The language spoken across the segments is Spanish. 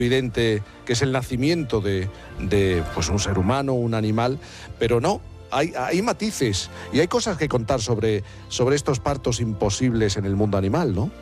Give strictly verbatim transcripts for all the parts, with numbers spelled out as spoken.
evidente que es el nacimiento de, de pues un ser humano, un animal, pero no, hay, hay matices y hay cosas que contar sobre, sobre estos partos imposibles en el mundo animal, ¿no?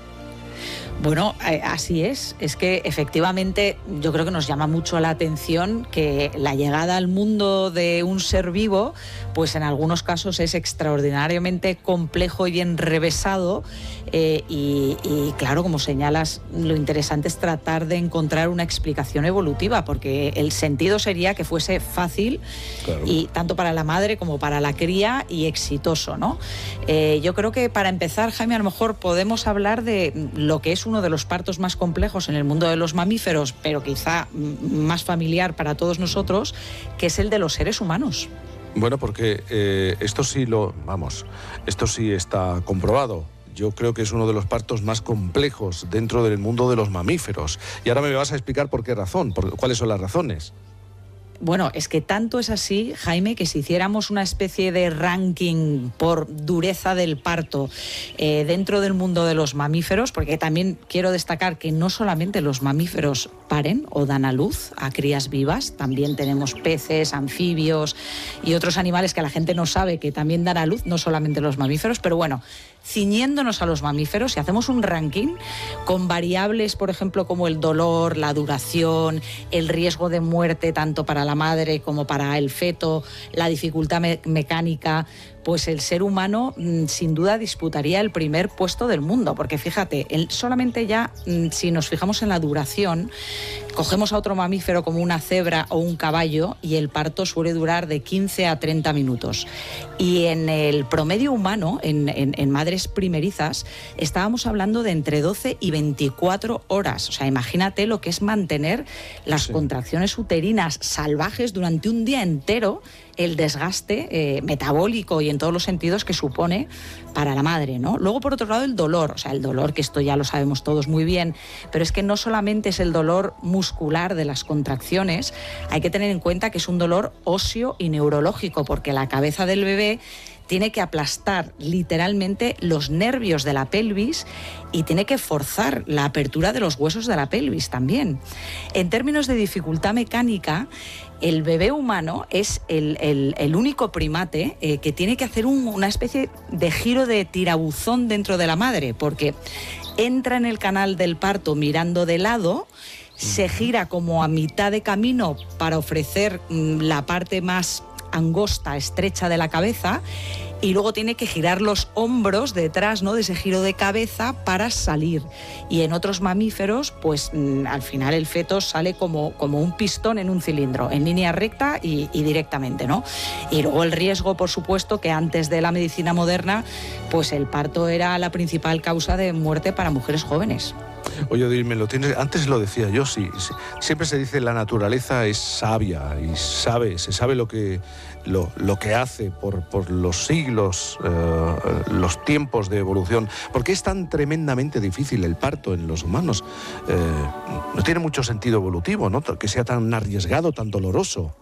Bueno, eh, así es. Es que efectivamente yo creo que nos llama mucho la atención que la llegada al mundo de un ser vivo, pues en algunos casos es extraordinariamente complejo y enrevesado. Eh, y, y claro, como señalas, lo interesante es tratar de encontrar una explicación evolutiva, porque el sentido sería que fuese fácil, claro, y tanto para la madre como para la cría, y exitoso, ¿no? Eh, yo creo que para empezar, Jaime, a lo mejor podemos hablar de lo que es uno de los partos más complejos en el mundo de los mamíferos, pero quizá más familiar para todos nosotros, que es el de los seres humanos. Bueno, porque eh, esto sí lo, vamos, esto sí está comprobado. Yo creo que es uno de los partos más complejos dentro del mundo de los mamíferos. Y ahora me vas a explicar por qué razón, por, cuáles son las razones. Bueno, es que tanto es así, Jaime, que si hiciéramos una especie de ranking por dureza del parto eh, dentro del mundo de los mamíferos, porque también quiero destacar que no solamente los mamíferos paren o dan a luz a crías vivas, también tenemos peces, anfibios y otros animales que la gente no sabe que también dan a luz, no solamente los mamíferos, pero bueno, ciñéndonos a los mamíferos, si hacemos un ranking con variables, por ejemplo, como el dolor, la duración, el riesgo de muerte tanto para la madre como para el feto, la dificultad me- mecánica, pues el ser humano mmm, sin duda disputaría el primer puesto del mundo, porque fíjate, el, solamente ya mmm, si nos fijamos en la duración, cogemos a otro mamífero como una cebra o un caballo y el parto suele durar de quince a treinta minutos. Y en el promedio humano, en, en, en madres primerizas, estábamos hablando de entre doce y veinticuatro horas. O sea, imagínate lo que es mantener las sí. contracciones uterinas salvajes durante un día entero, el desgaste eh, metabólico y en todos los sentidos que supone para la madre, ¿no? Luego, por otro lado, el dolor, o sea, el dolor, que esto ya lo sabemos todos muy bien, pero es que no solamente es el dolor muscular de las contracciones, hay que tener en cuenta que es un dolor óseo y neurológico, porque la cabeza del bebé tiene que aplastar literalmente los nervios de la pelvis y tiene que forzar la apertura de los huesos de la pelvis también. En términos de dificultad mecánica, el bebé humano es el, el, el único primate eh, que tiene que hacer un, una especie de giro de tirabuzón dentro de la madre, porque entra en el canal del parto mirando de lado, se gira como a mitad de camino para ofrecer mmm, la parte más angosta, estrecha de la cabeza, y luego tiene que girar los hombros detrás, ¿no?, de ese giro de cabeza para salir. Y en otros mamíferos, pues mmm, al final el feto sale como, como un pistón en un cilindro, en línea recta y, y directamente, ¿no? Y luego el riesgo, por supuesto, que antes de la medicina moderna, pues el parto era la principal causa de muerte para mujeres jóvenes. Oye, dime, lo tienes, antes lo decía yo, sí, sí, siempre se dice la naturaleza es sabia y sabe, se sabe lo que, lo, lo que hace por, por los siglos, eh, los tiempos de evolución. ¿Por qué es tan tremendamente difícil el parto en los humanos? Eh, no tiene mucho sentido evolutivo, ¿no?, que sea tan arriesgado, tan doloroso.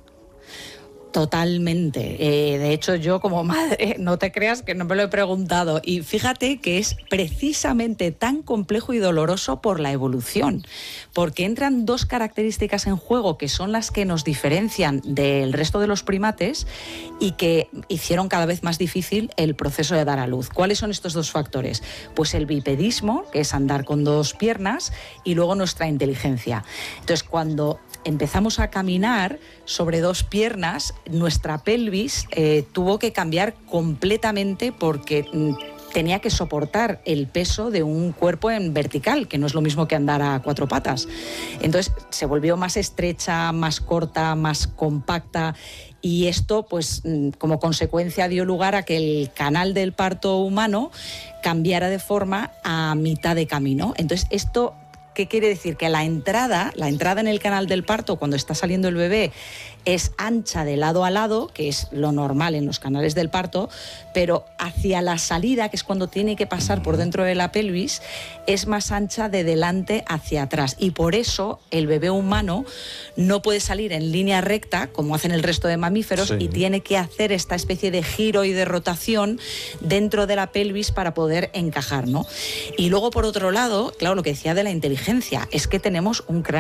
Totalmente. Eh, de hecho, yo como madre, no te creas que no me lo he preguntado. Y fíjate que es precisamente tan complejo y doloroso por la evolución, porque entran dos características en juego que son las que nos diferencian del resto de los primates y que hicieron cada vez más difícil el proceso de dar a luz. ¿Cuáles son estos dos factores? Pues el bipedismo, que es andar con dos piernas, y luego nuestra inteligencia. Entonces, cuando empezamos a caminar sobre dos piernas, nuestra pelvis eh, tuvo que cambiar completamente porque mm, tenía que soportar el peso de un cuerpo en vertical, que no es lo mismo que andar a cuatro patas. Entonces se volvió más estrecha, más corta, más compacta, y esto, pues, como consecuencia dio lugar a que el canal del parto humano cambiara de forma a mitad de camino. Entonces esto, ¿qué quiere decir? Que la entrada, la entrada en el canal del parto cuando está saliendo el bebé es ancha de lado a lado, que es lo normal en los canales del parto, pero hacia la salida, que es cuando tiene que pasar por dentro de la pelvis, es más ancha de delante hacia atrás. Y por eso el bebé humano no puede salir en línea recta, como hacen el resto de mamíferos, sí. y tiene que hacer esta especie de giro y de rotación dentro de la pelvis para poder encajar, ¿no? Y luego, por otro lado, claro, lo que decía de la inteligencia inteligencia, es que tenemos un cráneo